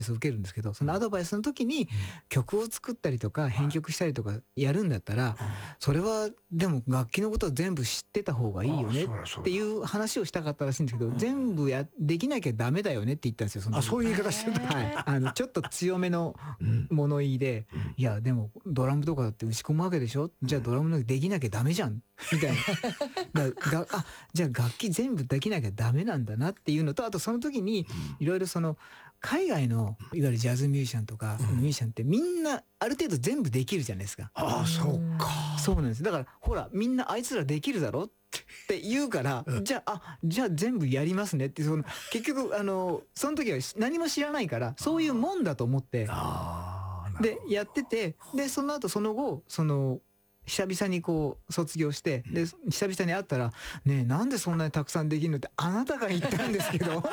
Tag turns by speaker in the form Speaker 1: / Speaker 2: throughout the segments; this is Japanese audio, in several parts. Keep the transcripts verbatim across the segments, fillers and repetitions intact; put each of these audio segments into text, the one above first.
Speaker 1: スを受けるんですけど、そのアドバイスの時に曲を作ったりとか編曲したりとかやるんだったら、それはでも楽器のことは全部知ってた方がいいよねっていう話をしたかったらしいんですけど、全部やできなきゃダメだよねって言ったんですよ。その
Speaker 2: あ、そういう言い方してる。
Speaker 1: はい、あのちょっと強めの物言いで、いやでもドラムとかだって打ち込むわけでしょ、じゃあドラムのできなきゃダメじゃんみたいなだがあじゃあ楽器全部できなきゃダメなんだなっていうのと、あとその時にいろいろその海外のいわゆるジャズミュージシャンとか、うん、ミュージシャンってみんなある程度全部できるじゃないですか。
Speaker 2: ああ、そうか。
Speaker 1: そうなんです。だからほらみんなあいつらできるだろって言うから、うん、じゃああじゃあ全部やりますねって、その結局あのその時は何も知らないからそういうもんだと思ってでやってて、でその後その後その久々にこう卒業して、で久々に会ったら「ねえなんでそんなにたくさんできるの?」って「あなたが言ったんですけど」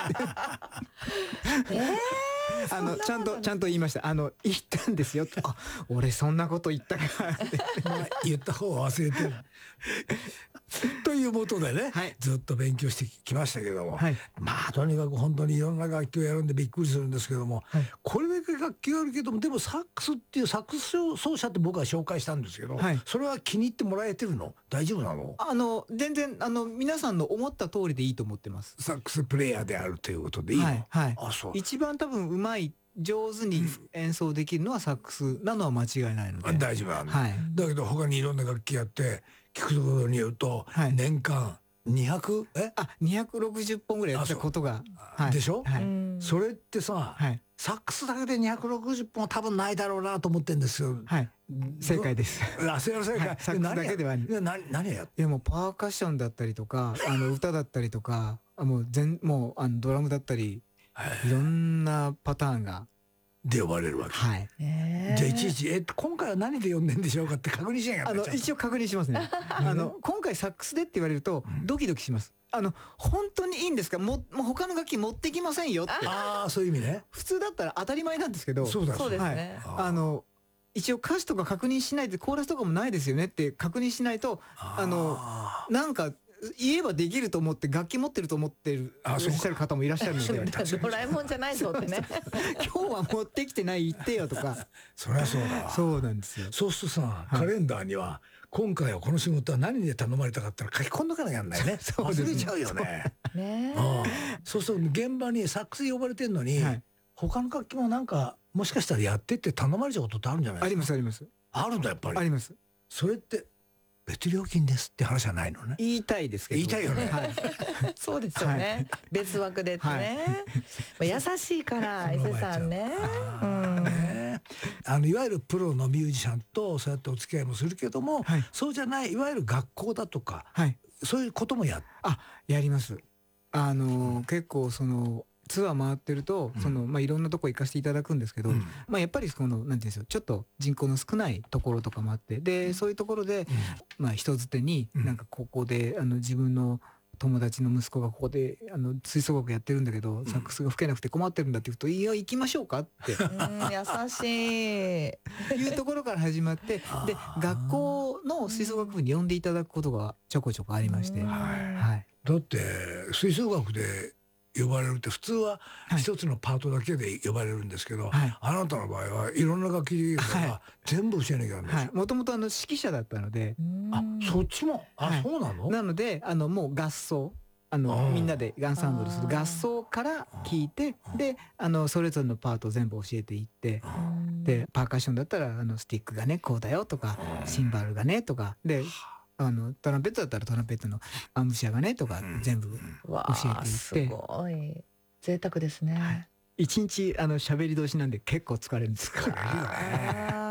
Speaker 1: えー、あのちゃんとちゃんと言いました。あの言ったんですよと。あ、俺そんなこと言ったかって
Speaker 2: 言った方は忘れてるということでね、はい、ずっと勉強してきましたけども、はい、まあとにかく本当にいろんな楽器をやるんでびっくりするんですけども、はい、これだけ楽器があるけども、でもサックスっていうサックス奏者って僕は紹介したんですけど、はい、それは気に入ってもらえてるの？大丈夫なの？
Speaker 1: あの全然あの皆さんの思った通りでいいと思ってます。
Speaker 2: サックスプレイヤーであるということでいいの？はい、
Speaker 1: はい、あ、そう。一番多分うまい上手に演奏できるのはサックスなのは間違いないので、
Speaker 2: うん、大丈夫なんだ、はい、だけど他にいろんな楽器やって聞くところによると、はい、年間にひゃくえ
Speaker 1: あにひゃくろくじゅっぽんぐらいやったことが、
Speaker 2: はい、でしょ、はい、それってさ、はい、サックスだけでにひゃくろくじゅっぽんは多分ないだろうなと思ってるんですよ。
Speaker 1: はい、正解です。
Speaker 2: あ、正解、はい、
Speaker 1: サックスだけでは
Speaker 2: 何何やって？
Speaker 1: いやもうパーカッションだったりとか、あの歌だったりとか、もう全もうあのドラムだったり、いろんなパターンが。
Speaker 2: で呼ばれるわけ。
Speaker 1: はい。
Speaker 2: じゃあいちいちえ今回は何で呼んでんでしょうかって確認しなきゃ。
Speaker 1: あの一応確認しますね。あの今回サックスでって言われるとドキドキします。あの本当にいいんですか？ももう他の楽器持ってきませんよって。
Speaker 2: ああ、そういう意味ね。
Speaker 1: 普通だったら当たり前なんですけど。
Speaker 2: そうだ
Speaker 3: そうですね。
Speaker 1: あの一応歌詞とか確認しないでコーラスとかもないですよねって確認しないと、あのなんか。言えばできると思って楽器持ってると思ってるいらっしゃる方もいらっしゃるので
Speaker 3: ドラえもんじゃないぞってね
Speaker 1: 今日は持ってきてない言ってよとか
Speaker 2: そりゃそうだわ。
Speaker 1: そうなんですよ。
Speaker 2: そうするとさ、カレンダーには今回はこの仕事は何で頼まれたかって書き込んどかなきゃなんないね。忘れちゃうよね。そうすると現場にサックス呼ばれてんのに他の楽器もなんかもしかしたらやってって頼まれちゃうことってあるんじゃないですか？
Speaker 1: ありますあります。
Speaker 2: あるんだやっぱり。
Speaker 1: あります。
Speaker 2: それって別料金ですって話はないのね。
Speaker 1: 言いたいですけど。
Speaker 2: 言いたいよね。
Speaker 3: はい、そうですよね。はい、別枠でってね。はい、優しいから伊勢さんね。うん。
Speaker 2: ね、あのいわゆるプロのミュージシャンとそうやってお付き合いもするけども、はい、そうじゃないいわゆる学校だとか、はい、そういうこともや
Speaker 1: あやります。あのー、結構その。ツアー回ってると、そのまあいろんなとこ行かせていただくんですけど、うん、まあやっぱりこのなんていうんですよ、ちょっと人口の少ないところとかもあって、でそういうところで、うん、まあ人づてになんかここであの自分の友達の息子がここであの吹奏楽やってるんだけど、うん、サックスが吹けなくて困ってるんだって言うと、いや行きましょうかって
Speaker 3: うん優しい
Speaker 1: いうところから始まってで学校の吹奏楽部に呼んでいただくことがちょこちょこありまして、はい、
Speaker 2: だって吹奏楽で呼ばれるって普通は一つのパートだけで呼ばれるんですけど、はい、あなたの場合はいろんな楽器が全部教えなきゃなんですよ。
Speaker 1: もともと指揮者だったので。
Speaker 2: あ、そっちもあ、はい、そうなの？
Speaker 1: なのであのもう合奏あのみんなでアンサンブルする合奏から聞いて、であのそれぞれのパートを全部教えていって、でパーカッションだったらあのスティックがねこうだよとか、シンバルがねとかで。あのトランペットだったらトランペットのアンプシャーがねとか全部教えていって、うん、
Speaker 3: すごい贅沢ですね。はい、
Speaker 1: 一日あの喋り通しなんで結構疲れるんですから。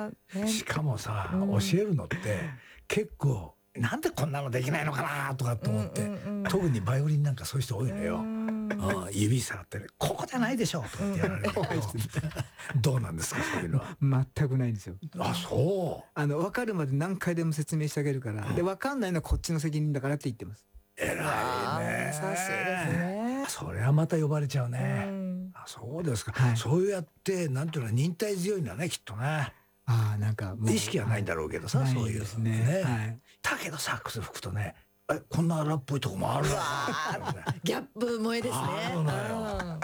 Speaker 2: ね、しかもさ、うん、教えるのって結構なんでこんなのできないのかなとかと思って、うんうんうん、特にバイオリンなんかそういう人多いのよ。あ指触ってねここじゃないでしょとかってやられるとどうなんですかそういうのは。
Speaker 1: 全くないんですよ。
Speaker 2: あ、そう。
Speaker 1: あの分かるまで何回でも説明してあげるから、うん、で分かんないのはこっちの責任だからって言ってます。
Speaker 2: 偉いね。
Speaker 3: 優しいですね。
Speaker 2: それはまた呼ばれちゃうね。うん、あ、そうですか、はい、そうやってなんていうの忍耐強いんだねきっとね。
Speaker 1: ああ、なんか
Speaker 2: 意識はないんだろうけどさ、はい、そういうですね。ね、はい、だけどサックス吹くとねえこんな荒っぽいとこもあるわ
Speaker 3: ギャップ萌えですね。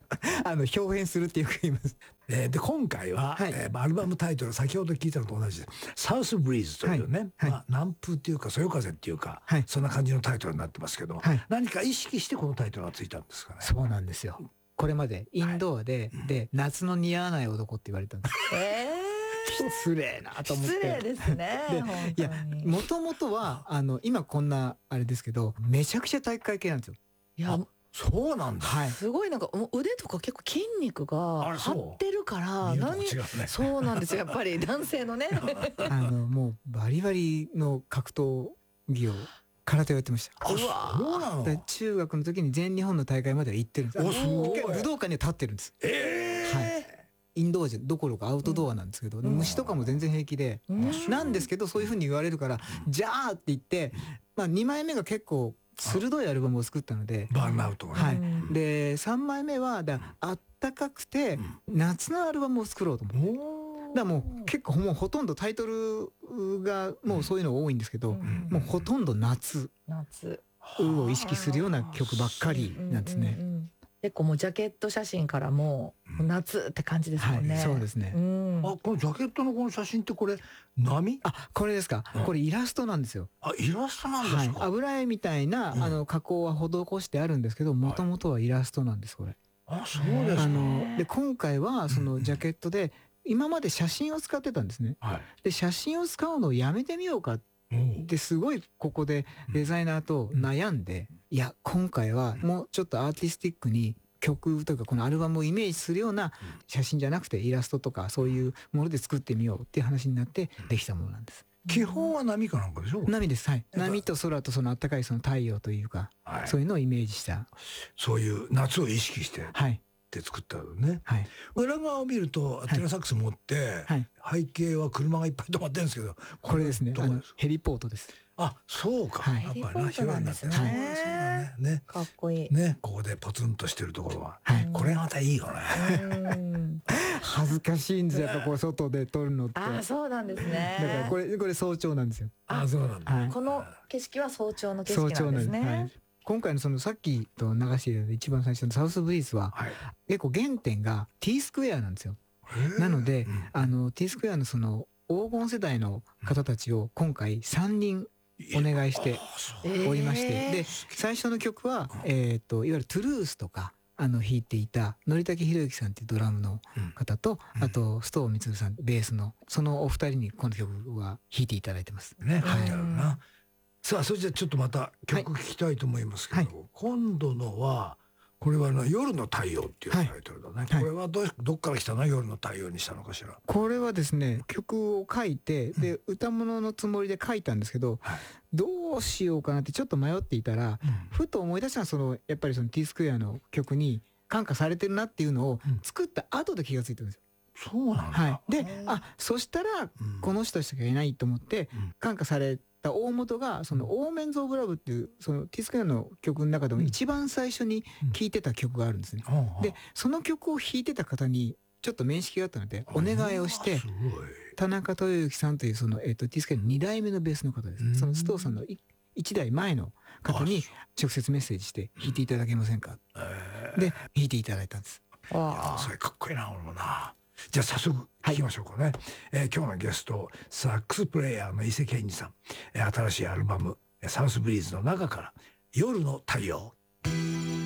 Speaker 1: あの表変するってよく言います。
Speaker 2: えー、で今回は、はい、えー、アルバムタイトル先ほど聞いたのと同じで「サウスブリーズ」というね、はい、まあ、南風っていうかそよ風っていうか、はい、そんな感じのタイトルになってますけど、はい、何か意識してこのタイトルがついたんですかね。
Speaker 1: そうなんですよ。これまでインドアで、はい、で夏の似合わない男って言われたんです。えー失礼なと思って。
Speaker 3: 失礼ですね。
Speaker 1: いや、もともとはあの今こんなあれですけど、めちゃくちゃ体育会系なんですよ。
Speaker 3: いや、
Speaker 2: そうなんだ。
Speaker 3: はい、すごいなんか腕とか結構筋肉が張ってるから、何、そうなんですよ。やっぱり男性のね。
Speaker 1: あのもうバリバリの格闘技を空手をやってました。
Speaker 2: あ、そうなの。
Speaker 1: 中学の時に全日本の大会までは行ってるんです。
Speaker 2: お、すごい。
Speaker 1: 武道館には立ってるんです。
Speaker 2: ええ。はい。
Speaker 1: インドアじゃどころかアウトドアなんですけど、うん、虫とかも全然平気で、うん、なんですけどそういうふうに言われるから、うん、じゃあって言って、まあ、にまいめが結構鋭いアルバムを作ったので、
Speaker 2: バーンアウトがね、
Speaker 1: はい、でさんまいめはだあったかくて夏のアルバムを作ろうと思って、だからもう結構もうほとんどタイトルがもうそういうの多いんですけど、もうほとんど夏
Speaker 3: 夏
Speaker 1: を意識するような曲ばっかりなんですね。
Speaker 3: 結構もうジャケット写真からもう夏って感じですもんね。
Speaker 1: はい、そうですね。
Speaker 2: うん、あ、このジャケットのこの写真ってこれ波？
Speaker 1: あ、これですか。うん、これイラストなんですよ。
Speaker 2: あ、イラストなんですか。
Speaker 1: はい、油絵みたいな、うん、あの加工は施してあるんですけど、もともとはイラストなんですこれ。
Speaker 2: あ、そうですか。あの
Speaker 1: で今回はそのジャケットで、今まで写真を使ってたんですね。はい、で写真を使うのをやめてみようか。ですごいここでデザイナーと悩んで、いや今回はもうちょっとアーティスティックに曲とかこのアルバムをイメージするような写真じゃなくてイラストとかそういうもので作ってみようっていう話になってできたものなんです。
Speaker 2: 基本は波かなんかでしょ。
Speaker 1: 波です。はい。波と空とその暖かいその太陽というか、はい、そういうのをイメージした。
Speaker 2: そういう夏を意識して。はい。って作ったのね、はい、裏側を見るとテラサックス持って、はい、背景は車がいっぱい止まってるんですけど、
Speaker 1: これですね、あのヘリポートです。
Speaker 2: あ、そうか、はい、やっぱりな、広いんだってね、そうだね、ね、
Speaker 3: かっこいい
Speaker 2: ね、ここでポツンとしてるところは、はい、これがまたいいよね。
Speaker 1: 恥ずかしいんですよ、やっぱこう外で撮るのって。
Speaker 3: あ、そうなんですね。
Speaker 1: だからこれこれ早朝なんですよ。
Speaker 2: あ、そうなんだ、
Speaker 3: はい、この景色は早朝の景色なんですね。はい、
Speaker 1: 今回のそのさっきと流していただいた一番最初のサウスブリーズは、はい、結構原点が T スクエアなんですよ。なので、うん、あの T スクエアのその黄金世代の方たちを今回さんにんお願いしておりまして、えー、で最初の曲は、えー、といわゆるトゥルースとかあの弾いていた則武宏之さんっていうドラムの方と、うん、あと須藤充さんベースのそのお二人にこの曲は弾いていただいてます。
Speaker 2: ね、はい、な。さあ、それじゃちょっとまた曲聴きたいと思いますけど、はい、今度のはこれはの夜の太陽っていうタイトルだね、はい、これはどどっから来たの？夜の太陽にしたのかしら。
Speaker 1: これはですね、曲を書いてで、うん、歌物のつもりで書いたんですけど、はい、どうしようかなってちょっと迷っていたら、うん、ふと思い出したのはそのやっぱりその T スクエアの曲に感化されてるなっていうのを作った後で気がついたんですよ。
Speaker 2: そうなんだ。
Speaker 1: はい、で、あ、そしたらこの人しかいないと思って感化された大元がその「オーメンズ・オブ・ラブ」っていうその T スクエアの曲の中でも一番最初に聴いてた曲があるんですね。でその曲を弾いてた方にちょっと面識があったのでお願いをして田中豊之さんというその、えー、と T スクエアのにだいめのベースの方です。その須藤さんのいちだいまえの方に直接メッセージして弾いていただけませんか、で弾いていただいたんです。
Speaker 2: ああ、それかっこいいな、俺もな。じゃあ早速聞きましょうかね、はい、えー、今日のゲストサックスプレイヤーの伊勢健二さん、えー、新しいアルバム「サウスブリーズ」の中から「夜の太陽」